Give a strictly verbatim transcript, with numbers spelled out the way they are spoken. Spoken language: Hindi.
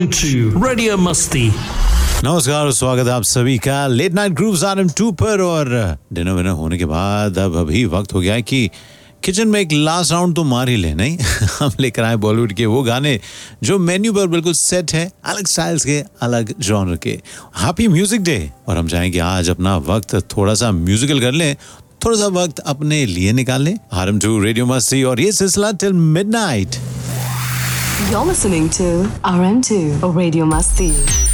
to Radio Masti. नमस्कार और स्वागत है आप सभी का late night grooves R M to पर। और डिनर विनर होने के बाद अब अभी वक्त हो गया है कि किचन में एक लास्ट राउंड तो मार ही ले। नहीं हम लेकर आए बॉलीवुड के वो गाने जो मेन्यू पर बिल्कुल सेट है, अलग स्टाइल्स के, अलग जॉनर के। Happy music day. और हम चाहेंगे आज अपना वक्त थोड़ा सा म्यूजिकल कर लें, थोड़ा सा वक्त अपने लिए निकाल लें। आर एम टू रेडियो मस्ती और ये सिलसिला till midnight. You're listening to R M two Radio Masti.